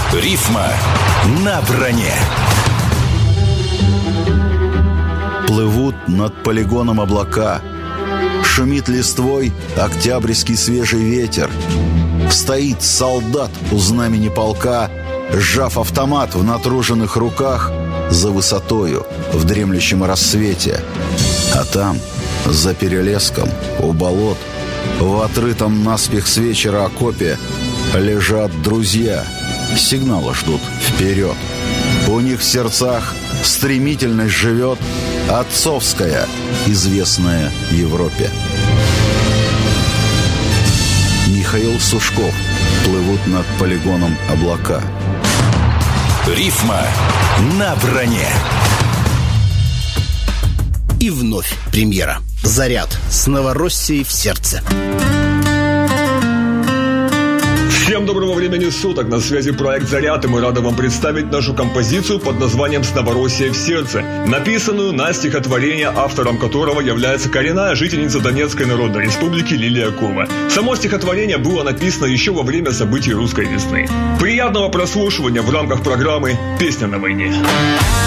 Рифма на броне. Плывут над полигоном облака. Шумит листвой октябрьский свежий ветер. Стоит солдат у знамени полка, сжав автомат в натруженных руках, за высотою в дремлющем рассвете. А там, за перелеском, у болот, в отрытом наспех с вечера окопе лежат друзья, сигнала ждут вперед. У них в сердцах стремительность живет отцовская, известная Европе. Михаил Сушков. Плывут над полигоном облака. Рифма на броне. И вновь премьера. «Заряд» с Новороссией в сердце. Всем доброго времени суток, на связи проект «Заряд», и мы рады вам представить нашу композицию под названием «С Новороссией в сердце», написанную на стихотворение, автором которого является коренная жительница Донецкой Народной Республики Лилия Кова. Само стихотворение было написано еще во время событий русской весны. Приятного прослушивания в рамках программы «Песня на войне».